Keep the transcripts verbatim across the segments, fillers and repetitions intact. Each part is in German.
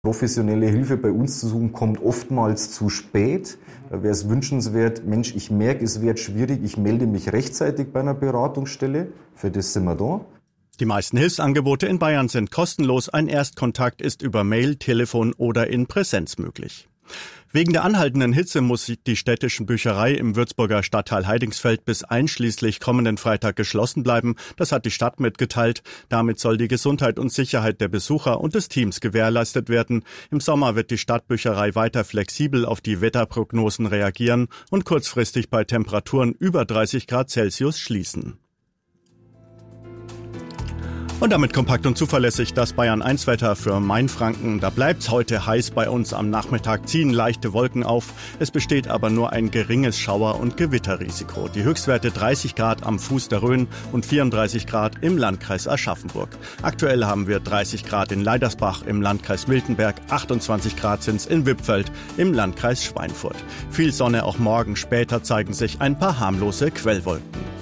Professionelle Hilfe bei uns zu suchen, kommt oftmals zu spät. Da wäre es wünschenswert, Mensch, ich merke, es wird schwierig, ich melde mich rechtzeitig bei einer Beratungsstelle. Für das sind wir da. Die meisten Hilfsangebote in Bayern sind kostenlos. Ein Erstkontakt ist über Mail, Telefon oder in Präsenz möglich. Wegen der anhaltenden Hitze muss die städtischen Bücherei im Würzburger Stadtteil Heidingsfeld bis einschließlich kommenden Freitag geschlossen bleiben. Das hat die Stadt mitgeteilt. Damit soll die Gesundheit und Sicherheit der Besucher und des Teams gewährleistet werden. Im Sommer wird die Stadtbücherei weiter flexibel auf die Wetterprognosen reagieren und kurzfristig bei Temperaturen über dreißig Grad Celsius schließen. Und damit kompakt und zuverlässig das Bayern eins Wetter für Mainfranken. Da bleibt's heute heiß bei uns. Am Nachmittag ziehen leichte Wolken auf. Es besteht aber nur ein geringes Schauer- und Gewitterrisiko. Die Höchstwerte dreißig Grad am Fuß der Rhön und vierunddreißig Grad im Landkreis Aschaffenburg. Aktuell haben wir dreißig Grad in Leidersbach im Landkreis Miltenberg, achtundzwanzig Grad sind's in Wippfeld im Landkreis Schweinfurt. Viel Sonne auch morgen, später zeigen sich ein paar harmlose Quellwolken.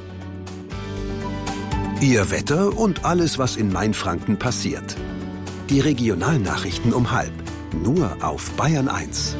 Ihr Wetter und alles, was in Mainfranken passiert. Die Regionalnachrichten um halb. Nur auf Bayern eins.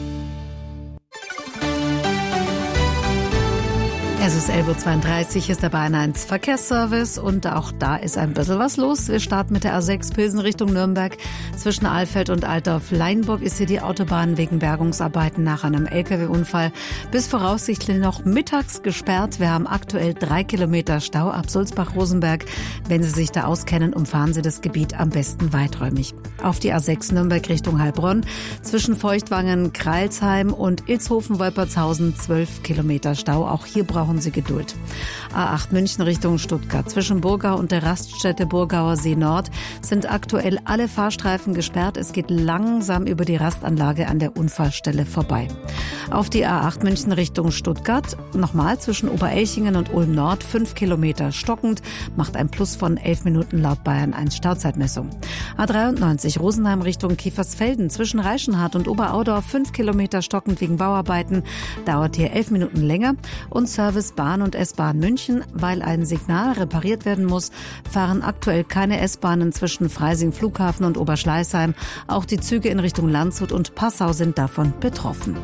Es ist elf Uhr zweiunddreißig, ist der Bayern eins Verkehrsservice und auch da ist ein bisschen was los. Wir starten mit der A sechs Pilsen Richtung Nürnberg. Zwischen Alfeld und Altdorf-Leinburg ist hier die Autobahn wegen Bergungsarbeiten nach einem L K W-Unfall bis voraussichtlich noch mittags gesperrt. Wir haben aktuell drei Kilometer Stau ab Sulzbach-Rosenberg. Wenn Sie sich da auskennen, umfahren Sie das Gebiet am besten weiträumig. Auf die A sechs Nürnberg Richtung Heilbronn. Zwischen Feuchtwangen, Kreilsheim und Ilshofen-Wolpertshausen zwölf Kilometer Stau. Auch hier brauchen Sie Geduld. A acht München Richtung Stuttgart. Zwischen Burgau und der Raststätte Burgauer See Nord sind aktuell alle Fahrstreifen gesperrt. Es geht langsam über die Rastanlage an der Unfallstelle vorbei. Auf die A acht München Richtung Stuttgart. Nochmal zwischen Oberelchingen und Ulm Nord fünf Kilometer stockend. Macht ein Plus von elf Minuten laut Bayern eins Stauzeitmessung. A dreiundneunzig Rosenheim Richtung Kiefersfelden. Zwischen Reichenhard und Oberaudorf fünf Kilometer stockend wegen Bauarbeiten. Dauert hier elf Minuten länger. Und Service Bahn und S-Bahn München, weil ein Signal repariert werden muss, fahren aktuell keine S-Bahnen zwischen Freising Flughafen und Oberschleißheim. Auch die Züge in Richtung Landshut und Passau sind davon betroffen.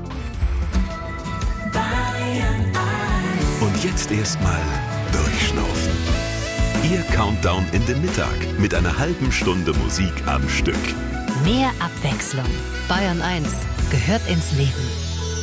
Und jetzt erstmal durchschnaufen. Ihr Countdown in den Mittag mit einer halben Stunde Musik am Stück. Mehr Abwechslung. Bayern eins gehört ins Leben.